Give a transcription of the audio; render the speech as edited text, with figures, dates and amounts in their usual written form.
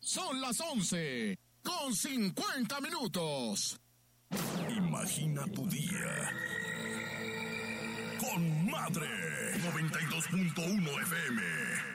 Son las 11:50. Imagina tu día con Madre 92.1 FM.